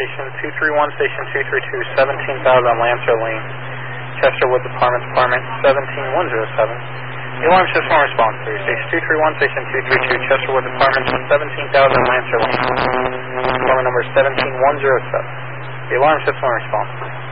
Station 231, Station 232, 17,000 Lancer Lane, Chesterwood Department, 17107. The alarm system will respond for you. Station 231, Station 232, Chesterwood Department, 17,000 Lancer Lane, Department number 17107. The alarm system will respond for you.